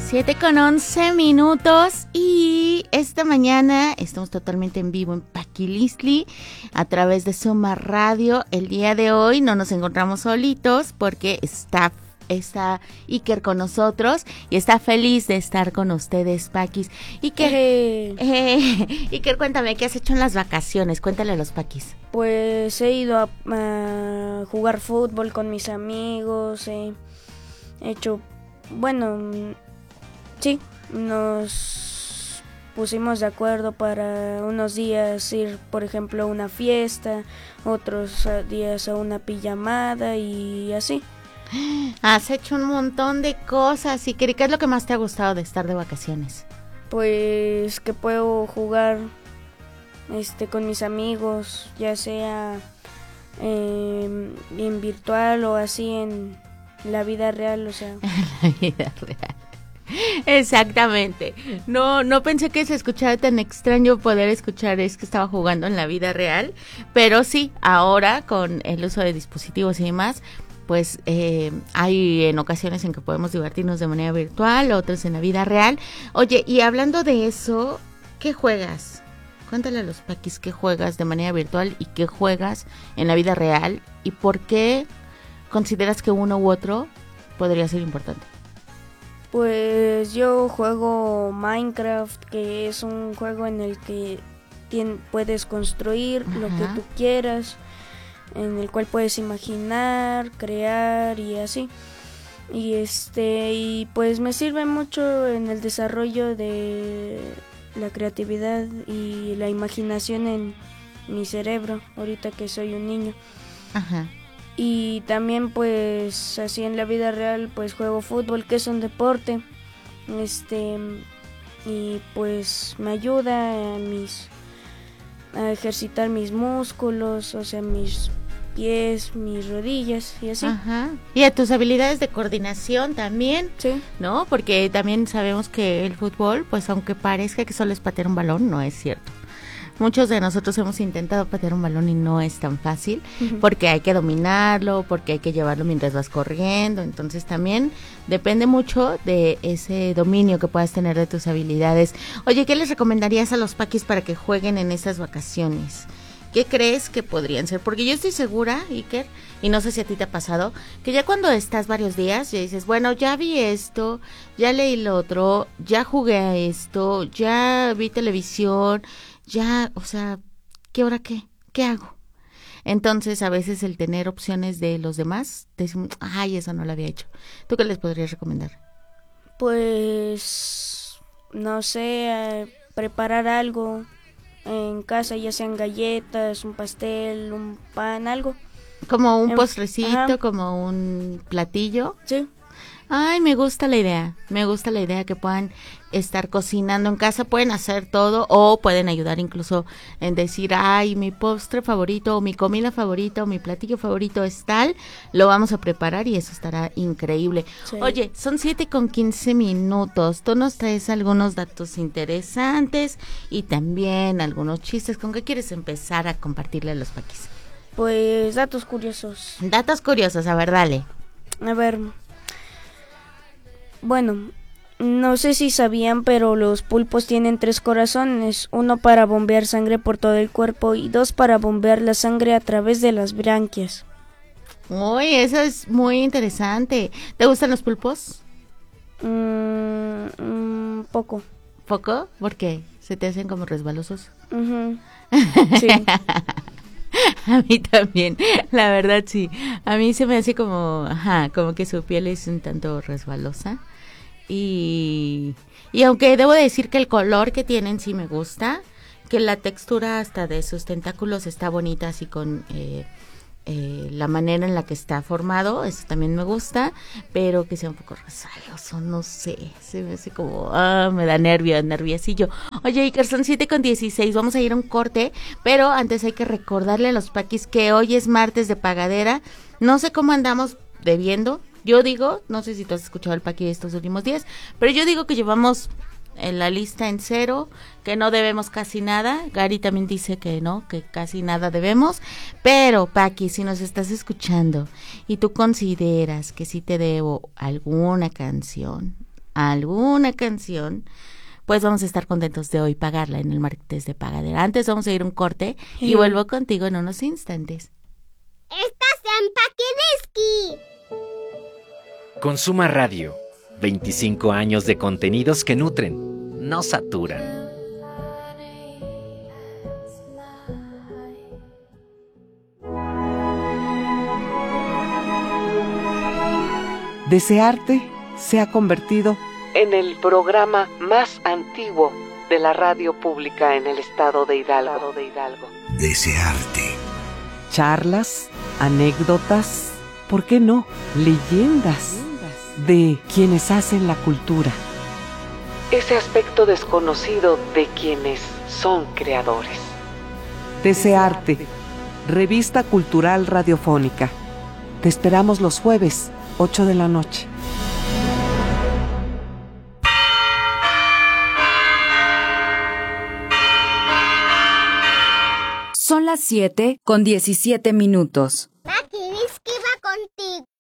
7:11 y esta mañana estamos totalmente en vivo en Paquilistli a través de Soma Radio. El día de hoy no nos encontramos solitos porque está Iker con nosotros y está feliz de estar con ustedes, Paquis. Iker, cuéntame, ¿qué has hecho en las vacaciones? Cuéntale a los Paquis. Pues he ido a jugar fútbol con mis amigos, he hecho, sí, nos pusimos de acuerdo para unos días ir, por ejemplo, a una fiesta, otros días a una pijamada y así. Has hecho un montón de cosas. ¿Y qué es lo que más te ha gustado de estar de vacaciones? Pues que puedo jugar con mis amigos, ya sea en virtual o así en la vida real, o sea. En la vida real. Exactamente. No pensé que se escuchara tan extraño poder escuchar es que estaba jugando en la vida real, pero sí, ahora con el uso de dispositivos y demás, pues hay en ocasiones en que podemos divertirnos de manera virtual, otras en la vida real. Oye, y hablando de eso, ¿qué juegas? Cuéntale a los Paquis qué juegas de manera virtual y qué juegas en la vida real y por qué consideras que uno u otro podría ser importante. Pues yo juego Minecraft, que es un juego en el que puedes construir lo que tú quieras, en el cual puedes imaginar, crear y así. Y pues me sirve mucho en el desarrollo de la creatividad y la imaginación en mi cerebro, ahorita que soy un niño. Ajá. Y también pues así en la vida real pues juego fútbol, que es un deporte, y pues me ayuda a ejercitar mis músculos, o sea, mis pies, mis rodillas y así. Ajá. Y a tus habilidades de coordinación también, sí, ¿no? Porque también sabemos que el fútbol, pues aunque parezca que solo es patear un balón, no es cierto. Muchos de nosotros hemos intentado patear un balón y no es tan fácil, porque hay que dominarlo, porque hay que llevarlo mientras vas corriendo, entonces también depende mucho de ese dominio que puedas tener de tus habilidades. Oye, ¿qué les recomendarías a los Paquis para que jueguen en estas vacaciones? ¿Qué crees que podrían ser? Porque yo estoy segura, Iker, y no sé si a ti te ha pasado, que ya cuando estás varios días, ya dices, bueno, ya vi esto, ya leí lo otro, ya jugué a esto, ya vi televisión, ya, o sea, ¿qué hora qué? ¿Qué hago? Entonces, a veces el tener opciones de los demás, decimos, ay, eso no lo había hecho. ¿Tú qué les podrías recomendar? Pues, no sé, preparar algo en casa, ya sean galletas, un pastel, un pan, algo. Como un postrecito, como un platillo. Sí. Ay, me gusta la idea que puedan estar cocinando en casa, pueden hacer todo o pueden ayudar incluso en decir, ay, mi postre favorito o mi comida favorita o mi platillo favorito es tal, lo vamos a preparar y eso estará increíble. Sí. Oye, son 7:15, tú nos traes algunos datos interesantes y también algunos chistes. ¿Con qué quieres empezar a compartirle a los Paquis? Pues datos curiosos. Datos curiosos, a ver, dale. A ver... Bueno, no sé si sabían, pero los pulpos tienen 3 corazones, uno para bombear sangre por todo el cuerpo y 2 para bombear la sangre a través de las branquias. Uy, eso es muy interesante. ¿Te gustan los pulpos? Poco. ¿Poco? ¿Por qué? ¿Se te hacen como resbalosos? Sí. A mí también, la verdad sí. A mí se me hace como que su piel es un tanto resbalosa. Y aunque debo decir que el color que tienen sí me gusta, que la textura hasta de sus tentáculos está bonita, así con la manera en la que está formado, eso también me gusta, pero que sea un poco resbaloso, no sé, se me hace como, me da nerviosillo. Oye, Iker, son 7:16, vamos a ir a un corte, pero antes hay que recordarle a los Paquis que hoy es martes de pagadera, no sé cómo andamos debiendo, yo digo, no sé si tú has escuchado el Paqui de estos últimos días, pero yo digo que llevamos en la lista en 0, que no debemos casi nada. Gary también dice que no, que casi nada debemos, pero Paqui, si nos estás escuchando y tú consideras que sí te debo alguna canción, alguna canción, pues vamos a estar contentos de hoy pagarla en el martes de pagadera. Antes vamos a ir a un corte y vuelvo contigo en unos instantes. ¡Estás en Paquidiski! Consuma Radio. 25 años de contenidos que nutren, no saturan. Desearte se ha convertido en el programa más antiguo de la radio pública en el estado de Hidalgo. Desearte. Charlas, anécdotas, ¿por qué no? Leyendas de quienes hacen la cultura. Ese aspecto desconocido de quienes son creadores. Desearte. Revista Cultural Radiofónica. Te esperamos los jueves, 8 de la noche. Son las 7:17. Paquidiski va contigo.